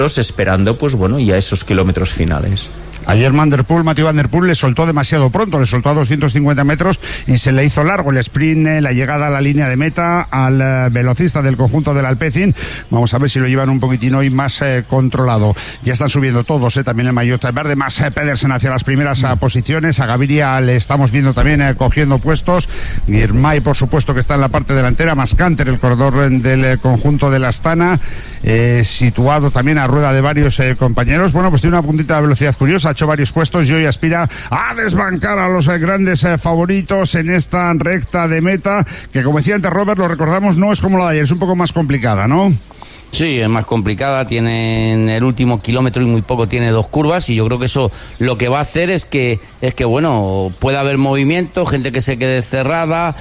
esperando, pues bueno, ya esos kilómetros finales. Ayer Mathieu Van Der Poel le soltó demasiado pronto, le soltó a 250 metros y se le hizo largo el sprint, la llegada a la línea de meta al velocista del conjunto del Alpecin. Vamos a ver si lo llevan un poquitín hoy más controlado. Ya están subiendo todos, también el maillot verde, más Pedersen hacia las primeras posiciones. A Gaviria le estamos viendo también cogiendo puestos. Girmay, por supuesto, que está en la parte delantera, más Canter, el corredor del conjunto de la Astana, situado también a rueda de varios compañeros. Bueno, pues tiene una puntita de velocidad curiosa, ha hecho varios puestos y hoy aspira a desbancar a los grandes favoritos en esta recta de meta, que como decía antes Robert, lo recordamos, no es como la de ayer, es un poco más complicada, ¿no? Sí, es más complicada, tiene en el último kilómetro y muy poco tiene 2 curvas, y yo creo que eso lo que va a hacer es que bueno, puede haber movimiento, gente que se quede cerrada,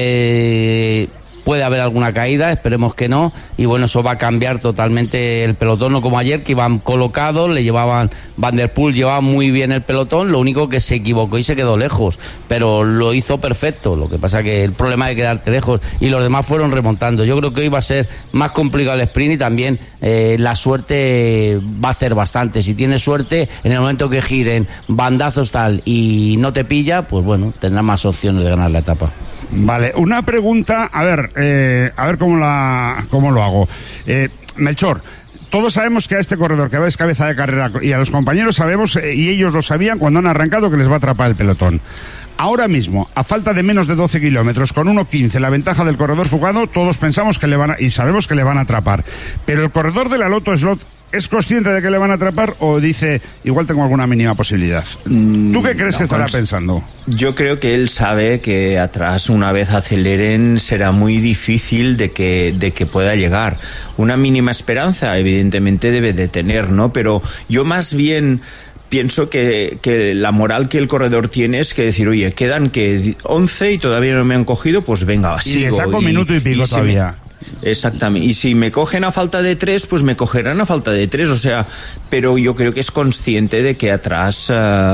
puede haber alguna caída, esperemos que no, y bueno, eso va a cambiar totalmente el pelotón, no como ayer, que iban colocados, Van Der Poel llevaba muy bien el pelotón, lo único que se equivocó y se quedó lejos, pero lo hizo perfecto. Lo que pasa que el problema de quedarte lejos, y los demás fueron remontando. Yo creo que hoy va a ser más complicado el sprint, y también la suerte va a hacer bastante. Si tienes suerte, en el momento que giren bandazos tal y no te pilla, pues bueno, tendrás más opciones de ganar la etapa. Vale, una pregunta, a ver cómo lo hago. Melchor, todos sabemos que a este corredor que va es cabeza de carrera, y a los compañeros sabemos, y ellos lo sabían cuando han arrancado, que les va a atrapar el pelotón. Ahora mismo, a falta de menos de 12 kilómetros, con 1.15, la ventaja del corredor fugado, todos pensamos que y sabemos que le van a atrapar. Pero el corredor de la Lotto Slot, ¿es consciente de que le van a atrapar o dice, igual tengo alguna mínima posibilidad? ¿Tú qué crees que estará pensando? Yo creo que él sabe que atrás, una vez aceleren, será muy difícil de que pueda llegar. Una mínima esperanza, evidentemente, debe de tener, ¿no? Pero yo más bien pienso que la moral que el corredor tiene es que decir, oye, quedan que 11 y todavía no me han cogido, pues venga, sigo. Y le saco un minuto y pico todavía. Exactamente, y si me cogen a falta de 3, pues me cogerán a falta de 3, o sea, pero yo creo que es consciente de que atrás,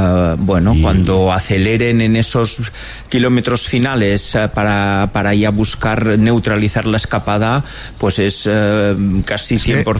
cuando aceleren en esos kilómetros finales para ya buscar neutralizar la escapada, pues es casi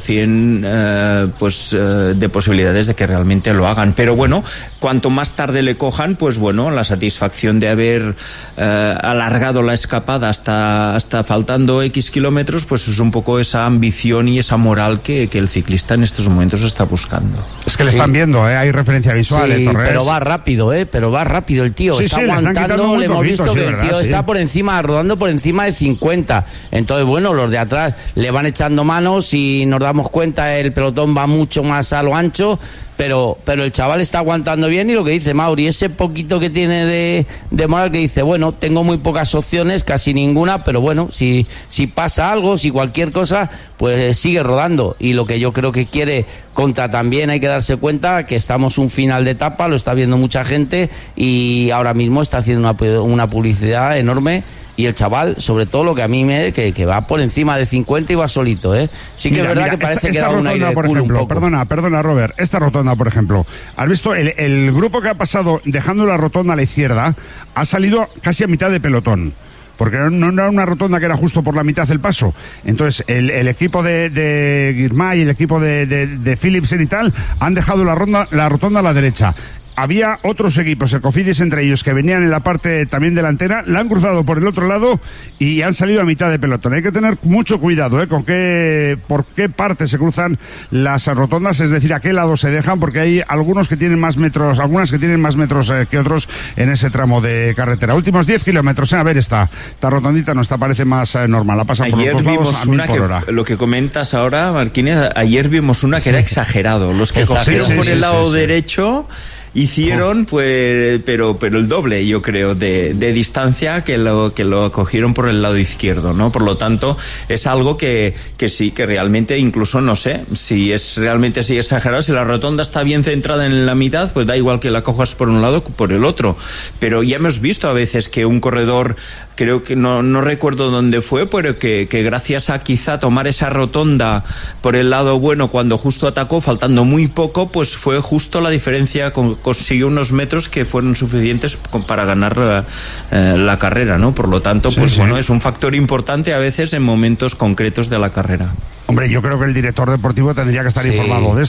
100% de posibilidades de que realmente lo hagan. Pero bueno, cuanto más tarde le cojan, pues bueno, la satisfacción de haber alargado la escapada hasta faltando X kilómetros, pues es un poco esa ambición y esa moral que el ciclista en estos momentos está buscando. Es que le están viendo, hay referencia visual, Torres. Pero va rápido, el tío está aguantando, le hemos visto que el tío está por encima, rodando por encima de 50. Entonces, bueno, los de atrás le van echando manos y nos damos cuenta, el pelotón va mucho más a lo ancho. Pero el chaval está aguantando bien, y lo que dice Mauri, ese poquito que tiene de moral, que dice, bueno, tengo muy pocas opciones, casi ninguna, pero bueno, si pasa algo, si cualquier cosa, pues sigue rodando. Y lo que yo creo que quiere Conta también, hay que darse cuenta que estamos un final de etapa, lo está viendo mucha gente, y ahora mismo está haciendo una publicidad enorme. Y el chaval, sobre todo, lo que a mí que va por encima de 50 y va solito, ¿eh? Sí que es verdad que parece que da un aire de culo un poco. Perdona, Robert, esta rotonda, por ejemplo, ¿has visto? El grupo que ha pasado dejando la rotonda a la izquierda ha salido casi a mitad de pelotón, porque no era una rotonda que era justo por la mitad del paso. Entonces, el equipo de Girmay y el equipo de Philipsen y tal han dejado la rotonda a la derecha. Había otros equipos, el Cofidis entre ellos, que venían en la parte también delantera, la han cruzado por el otro lado y han salido a mitad de pelotón. Hay que tener mucho cuidado, por qué parte se cruzan las rotondas, es decir, a qué lado se dejan, porque hay algunas que tienen más metros que otros en ese tramo de carretera. Últimos 10 kilómetros, a ver, esta rotondita no parece más normal, la pasan por los dos lados a 1000 por hora. Lo que comentas ahora, Martínez, ayer vimos una que era exagerado. Los que cogieron por el lado derecho hicieron pero el doble, yo creo, de distancia que lo cogieron por el lado izquierdo, ¿no? Por lo tanto, es algo que sí, que realmente, incluso no sé si es realmente así exagerado. Si la rotonda está bien centrada en la mitad, pues da igual que la cojas por un lado o por el otro. Pero ya hemos visto a veces que un corredor, creo que no recuerdo dónde fue, pero que gracias a quizá tomar esa rotonda por el lado bueno, cuando justo atacó, faltando muy poco, pues fue justo la diferencia con consiguió unos metros que fueron suficientes para ganar la carrera, ¿no? Por lo tanto, pues bueno, es un factor importante a veces en momentos concretos de la carrera. Hombre, yo creo que el director deportivo tendría que estar informado de esto.